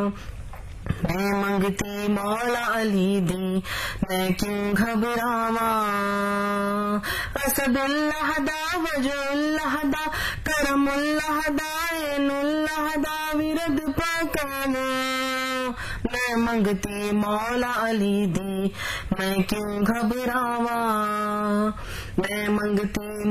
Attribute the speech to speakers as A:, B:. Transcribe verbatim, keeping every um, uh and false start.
A: मैं मंगती मौला अली दी, मैं क्यों घबरावा। असदुल्लाह दा वजुल्लाह दा करमुल्लाह दा ऐनुल्लाह दा विरद पकावा। मैं मंगती मौला अली दी, मैं क्यों घबरावा। मैं मंगती